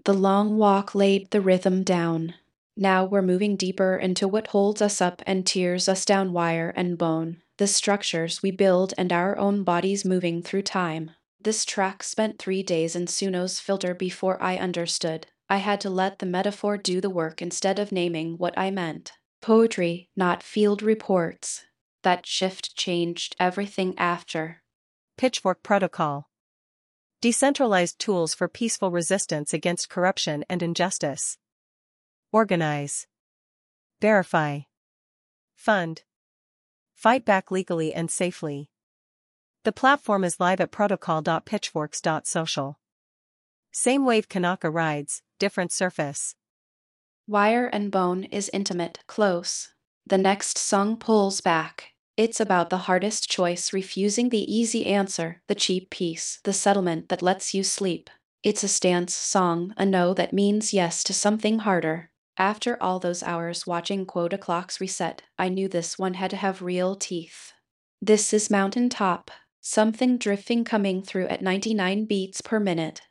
The long walk laid the rhythm down. Now we're moving deeper into what holds us up and tears us down, wire and bone, the structures we build and our own bodies moving through time. This track spent 3 days in Suno's filter before I understood. I had to let the metaphor do the work instead of naming what I meant. Poetry, not field reports. That shift changed everything after. Pitchfork Protocol. Decentralized tools for peaceful resistance against corruption and injustice. Organize. Verify. Fund. Fight back legally and safely. The platform is live at protocol.pitchforks.social. Same wave Kanaka rides, different surface. Wire and Bone is intimate, close. The next song pulls back. It's about the hardest choice, refusing the easy answer, the cheap peace, the settlement that lets you sleep. It's a stance song, a no that means yes to something harder. After all those hours watching quota clocks reset, I knew this one had to have real teeth. This is Mountain Top, something drifting coming through at 99 beats per minute.